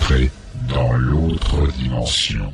entrez dans l'autre dimension.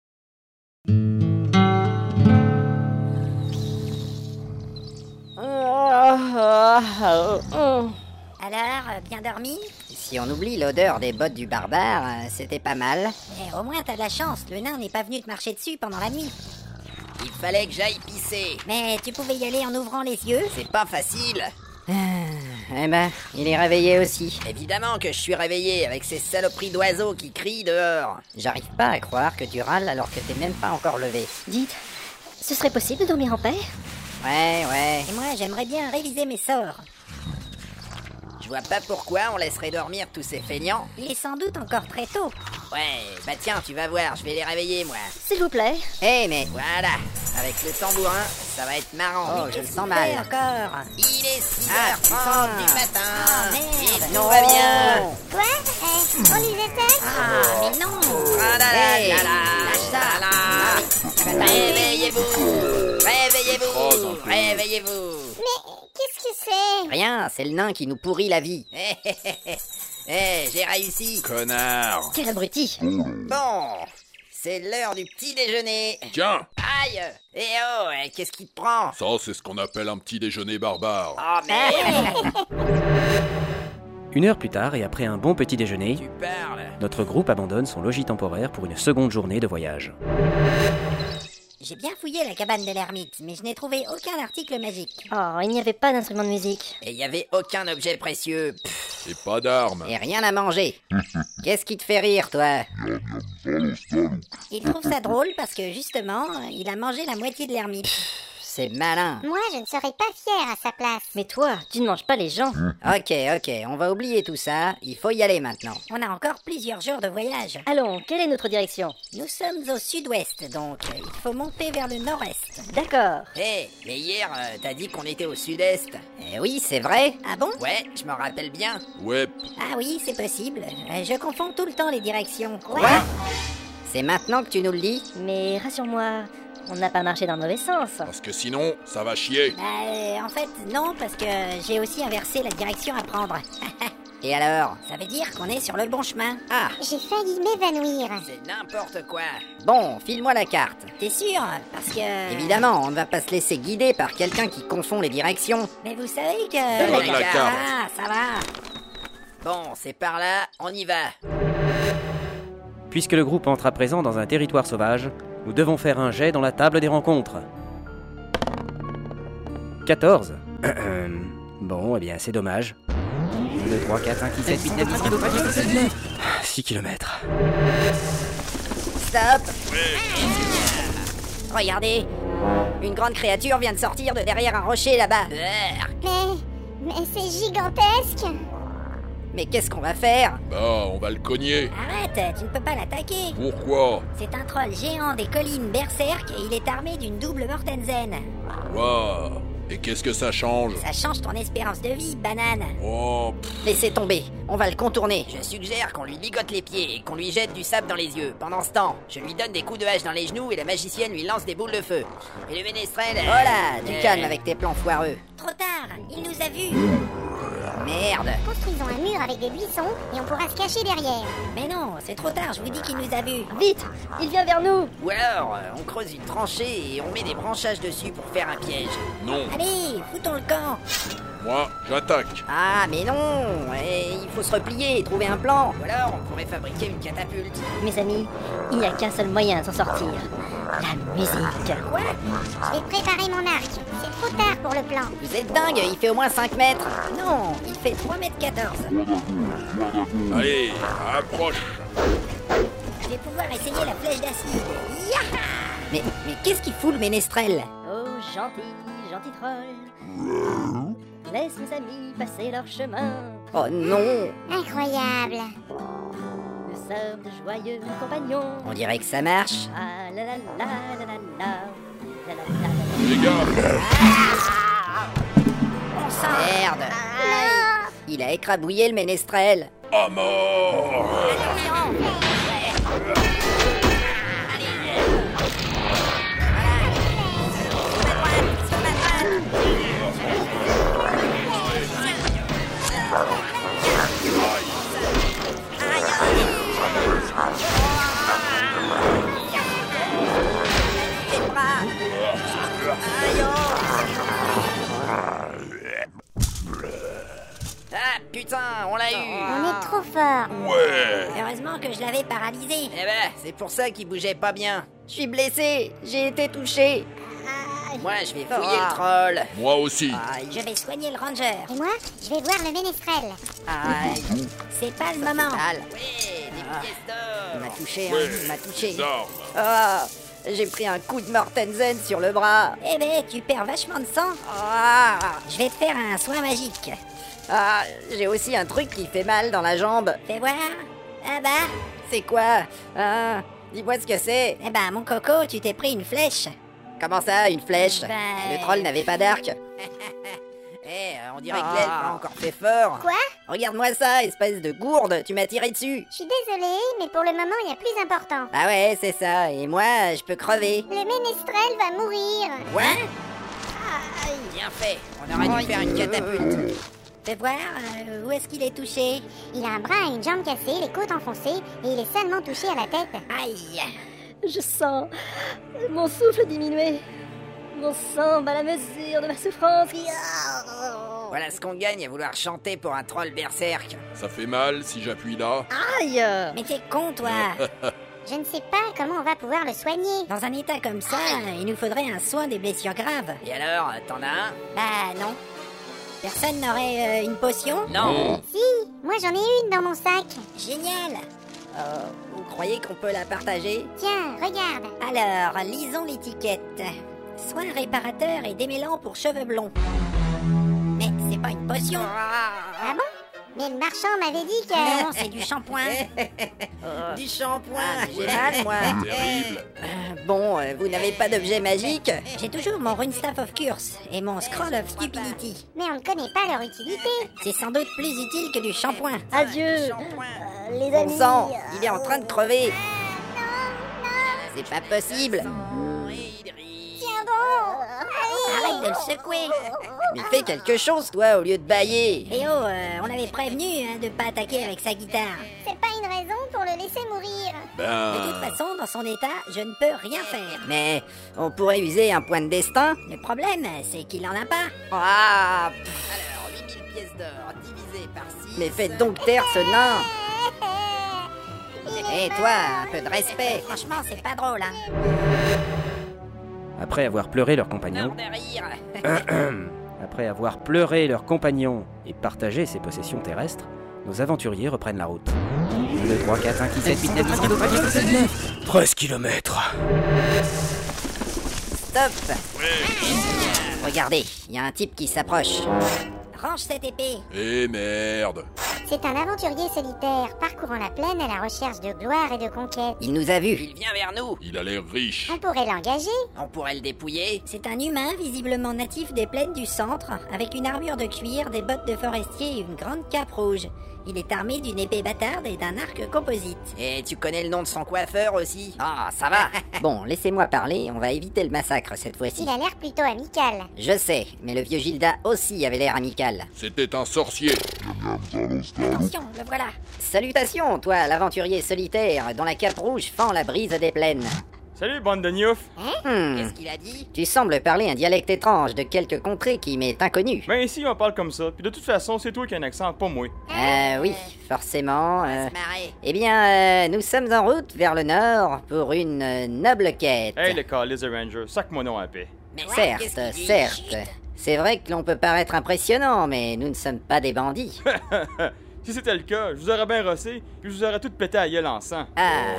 Alors, bien dormi? Si on oublie l'odeur des bottes du barbare, c'était pas mal. Eh, au moins t'as de la chance, le nain n'est pas venu te marcher dessus pendant la nuit. Il fallait que j'aille pisser. Mais tu pouvais y aller en ouvrant les yeux? C'est pas facile. Eh ben, il est réveillé aussi. Évidemment que je suis réveillé avec ces saloperies d'oiseaux qui crient dehors. J'arrive pas à croire que tu râles alors que t'es même pas encore levé. Dites, ce serait possible de dormir en paix? Ouais. Et moi, j'aimerais bien réviser mes sorts. Je vois pas pourquoi on laisserait dormir tous ces feignants. Il est sans doute encore très tôt. Ouais, bah tiens, tu vas voir, je vais les réveiller, moi. S'il vous plaît. Mais voilà, avec le tambourin, ça va être marrant. Oh, je le sens mal. Encore. Il est 6h30 du matin. Ah, merde. Et tout va bien. Quoi? On y était? Ah, mais non. Ah là là là là là là. Réveillez-vous. Mais qu'est-ce que c'est? Rien, c'est le nain qui nous pourrit la vie. J'ai réussi. Connard. Quel abruti. Bon, c'est l'heure du petit déjeuner. Tiens, Aïe. Qu'est-ce qui te prend? ça c'est ce qu'on appelle un petit déjeuner barbare. Oh merde. 1 heure plus tard et après un bon petit déjeuner, Tu parles. notre groupe abandonne son logis temporaire pour une seconde journée de voyage. J'ai bien fouillé la cabane de l'ermite, mais je n'ai trouvé aucun article magique. Oh, il n'y avait pas d'instrument de musique. Et il y avait aucun objet précieux. Et pas d'armes. Et rien à manger. Qu'est-ce qui te fait rire, toi? Il trouve ça drôle parce que, justement, il a mangé la moitié de l'ermite. C'est malin. Moi, je ne serais pas fière à sa place. Mais toi, tu ne manges pas les gens. Ok, on va oublier tout ça. Il faut y aller maintenant. On a encore plusieurs jours de voyage. Allons, quelle est notre direction? Nous sommes au sud-ouest, donc il faut monter vers le nord-est. D'accord. Mais hier, t'as dit qu'on était au sud-est. Oui, c'est vrai. Ah bon? Ouais, je m'en rappelle bien. Ouais, Ah oui, c'est possible. Je confonds tout le temps les directions. C'est maintenant que tu nous le dis? Mais rassure-moi, on n'a pas marché dans le mauvais sens. parce que sinon, ça va chier. En fait, non, parce que j'ai aussi inversé la direction à prendre. Et alors? Ça veut dire qu'on est sur le bon chemin. Ah, J'ai failli m'évanouir. c'est n'importe quoi. Bon, file-moi la carte. T'es sûr? Parce que... Évidemment, on ne va pas se laisser guider par quelqu'un qui confond les directions. Mais vous savez que... Donne la carte. Ah, ça va. Bon, c'est par là, on y va. Puisque le groupe entre à présent dans un territoire sauvage, nous devons faire un jet dans la table des rencontres. 14. Bon, eh bien, c'est dommage. 1, 2, 3, 4, 5, 6, 7, 8, 9, 10, 6 kilomètres. Stop. Regardez, une grande créature vient de sortir de derrière un rocher là-bas. Mais c'est gigantesque. Mais qu'est-ce qu'on va faire? Bah, on va le cogner. Arrête, tu ne peux pas l'attaquer. Pourquoi? C'est un troll géant des collines berserk et il est armé d'une double Mortensen. Waouh. Et qu'est-ce que ça change? Ça change ton espérance de vie, banane. Oh, Laissez tomber, on va le contourner. Je suggère qu'on lui ligote les pieds et qu'on lui jette du sable dans les yeux. Pendant ce temps, je lui donne des coups de hache dans les genoux et la magicienne lui lance des boules de feu. Et le ménestrel... Voilà, du calme avec tes plans foireux. Trop tard, il nous a vus. Merde. Construisons un mur avec des buissons et on pourra se cacher derrière. Mais non, c'est trop tard, je vous dis qu'il nous a vus. Vite, il vient vers nous. Ou alors, on creuse une tranchée et on met des branchages dessus pour faire un piège. non. Allez, foutons le camp. Moi, j'attaque. Ah, mais non, il faut se replier et trouver un plan. Ou alors, on pourrait fabriquer une catapulte. Mes amis, il n'y a qu'un seul moyen de s'en sortir. La musique. Quoi? Je vais préparer mon arc. C'est trop tard pour le plan. Vous êtes dingue, il fait au moins 5 mètres. Non, il fait 3,14 m. Allez, approche. Je vais pouvoir essayer la flèche d'acide. Yaha! Mais qu'est-ce qu'il fout le ménestrel? Oh, gentil troll. Laisse mes amis passer leur chemin. Oh non, Incroyable. Nous sommes de joyeux compagnons. on dirait que ça marche. Ah la la la la la la. La la la la. Les gars, Merde. Il a écrabouillé le ménestrel. à mort. On est trop fort. Ouais. Heureusement que je l'avais paralysé. Eh ben, c'est pour ça qu'il bougeait pas bien. Je suis blessé, j'ai été touché. Moi, je vais fouiller le troll. Moi aussi. Je vais soigner le ranger. Et moi, je vais voir le ménestrel. Aïe, C'est pas le moment. sale. Ouais, des pièces d'or. Il m'a touché, Ouais, hein, il m'a touché. d'armes. Ah, j'ai pris un coup de Mortensen sur le bras. Eh ben, tu perds vachement de sang. Ah, Je vais te faire un soin magique. ah, j'ai aussi un truc qui fait mal dans la jambe. Fais voir. Ah bah. C'est quoi? Hein? Dis-moi ce que c'est. Eh ben, mon coco, tu t'es pris une flèche. Comment ça, une flèche? Ben, Le troll n'avait pas d'arc. On dirait que l'elfe a encore fait fort. Quoi? Regarde-moi ça, espèce de gourde, tu m'as tiré dessus. Je suis désolée, mais pour le moment, il y a plus important. Ah ouais, c'est ça, et moi, je peux crever. Le ménestrel va mourir. Ouais? Bien fait, on aurait dû faire une catapulte. Fais voir, où est-ce qu'il est touché? Il a un bras et une jambe cassée, les côtes enfoncées, et il est seulement touché à la tête. Aïe. Je sens mon souffle diminuer. Mon sang bat la mesure de ma souffrance. Voilà ce qu'on gagne à vouloir chanter pour un troll berserk. Ça fait mal si j'appuie là. Aïe! Mais t'es con, toi. Je ne sais pas comment on va pouvoir le soigner. Dans un état comme ça, il nous faudrait un soin des blessures graves. Et alors, t'en as un? Bah non. Personne n'aurait une potion? Non. Si, moi j'en ai une dans mon sac. Génial. Vous croyez qu'on peut la partager? Tiens, regarde. Alors, lisons l'étiquette. Soin réparateur et démêlant pour cheveux blonds. Mais c'est pas une potion. Ah bon? Mais le marchand m'avait dit que... Non, c'est du shampoing. Du shampoing. J'ai mal, moi. Terrible. Bon, vous n'avez pas d'objet magique? J'ai toujours mon Runestaff of Curse et mon Scroll of Stupidity. Mais on ne connaît pas leur utilité. C'est sans doute plus utile que du shampoing. Adieu! Shampoing. Les Bon amis! sang, il est en train de crever. C'est pas possible. Tiens bon. Arrête de le secouer. Mais fais quelque chose, toi, au lieu de bâiller. Et oh, on avait prévenu de pas attaquer avec sa guitare. C'est pas une raison pour le laisser mourir. De toute Ben, façon, dans son état, je ne peux rien faire. Mais on pourrait user un point de destin. Le problème, c'est qu'il en a pas. Ah, alors, 8000 pièces d'or divisées par 6. Mais faites donc taire ce nain. Et toi, un peu de respect. Franchement, c'est pas drôle, hein. Après avoir pleuré leur compagnon, Mort de rire. après avoir pleuré leur compagnon et partagé ses possessions terrestres, nos aventuriers reprennent la route. 1, 2, 3, 4, 5, 6, 7, 8, 9, 10, 13 kilomètres. Stop. Regardez, il y a un type qui s'approche. Range cette épée. eh merde. C'est un aventurier solitaire parcourant la plaine à la recherche de gloire et de conquête. Il nous a vus. Il vient vers nous. Il a l'air riche. On pourrait l'engager. On pourrait le dépouiller. C'est un humain visiblement natif des plaines du centre, avec une armure de cuir, des bottes de forestier et une grande cape rouge. Il est armé d'une épée bâtarde et d'un arc composite. Et tu connais le nom de son coiffeur aussi? Ah, ça va. Bon, laissez-moi parler, on va éviter le massacre cette fois-ci. Il a l'air plutôt amical. Je sais, mais le vieux Gilda aussi avait l'air amical. C'était un sorcier. Attention, le voilà. Salutations, toi, l'aventurier solitaire, dont la cape rouge fend la brise des plaines. Salut, bande de gnouf! Qu'est-ce qu'il a dit? Tu sembles parler un dialecte étrange de quelque contrée qui m'est inconnu. Ben ici, on parle comme ça, puis de toute façon, c'est toi qui as un accent, pas moi. Oui, forcément. Marrer. Eh bien, nous sommes en route vers le nord pour une noble quête. Hey, le calice de Ranger, sac-moi non à paix. Mais Certes, certes. C'est vrai que l'on peut paraître impressionnant, mais nous ne sommes pas des bandits. Si c'était le cas, je vous aurais bien rossé, puis je vous aurais tout pété à gueule en sang.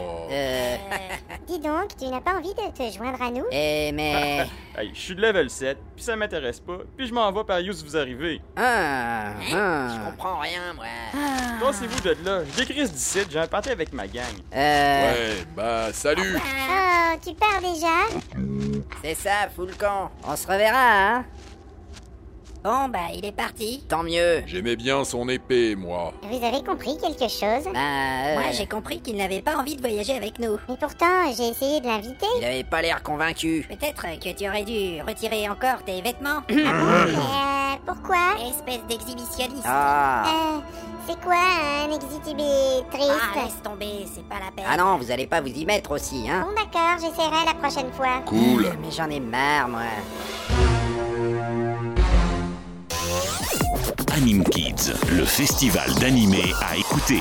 Dis donc, tu n'as pas envie de te joindre à nous? Mais... Hey, je suis de level 7, puis ça m'intéresse pas, puis je m'en vais par où vous arrivez. Je comprends rien, moi. Passez-vous de là, je décrise d'ici, j'ai un party avec ma gang. Ouais, bah salut. Oh, tu pars déjà? C'est ça, fous le camp. On se reverra, hein? Bon, bah, il est parti. Tant mieux. J'aimais bien son épée, moi. Vous avez compris quelque chose? Moi, j'ai compris qu'il n'avait pas envie de voyager avec nous. Mais pourtant, j'ai essayé de l'inviter. Il avait pas l'air convaincu. Peut-être que tu aurais dû retirer encore tes vêtements. Pourquoi? Espèce d'exhibitionniste. C'est quoi un exhibitrice? Ah, laisse tomber, c'est pas la peine. Ah non, vous allez pas vous y mettre aussi, hein? Bon d'accord, j'essaierai la prochaine fois. Cool. Mais j'en ai marre, moi. Anime Kids, le festival d'animé à écouter.